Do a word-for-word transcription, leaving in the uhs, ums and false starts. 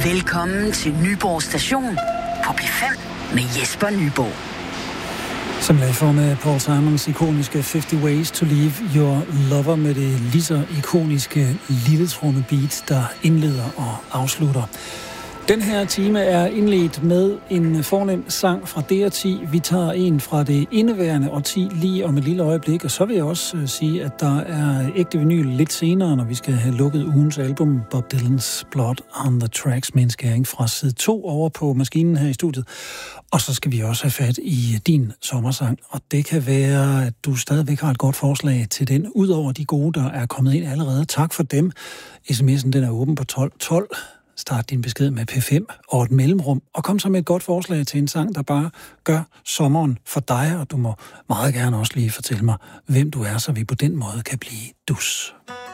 Velkommen til Nyborg Station på P fem med Jesper Nyborg. Som lagde for med Paul Simons ikoniske halvtreds Ways to Leave Your Lover med det lige så ikoniske lille trommebeat, der indleder og afslutter. Den her time er indledt med en fornem sang fra D R ti. Vi tager en fra det indeværende årti lige om et lille øjeblik, og så vil jeg også sige, at der er ægte vinyl lidt senere, når vi skal have lukket ugens album Bob Dylan's Blood on the Tracks med en skæring fra side to over på maskinen her i studiet. Og så skal vi også have fat i din sommersang, og det kan være, at du stadigvæk har et godt forslag til den, udover de gode, der er kommet ind allerede. Tak for dem. sms'en den er åben på tolv tolv. Start din besked med P fem og et mellemrum, og kom så med et godt forslag til en sang, der bare gør sommeren for dig, og du må meget gerne også lige fortælle mig, hvem du er, så vi på den måde kan blive dus.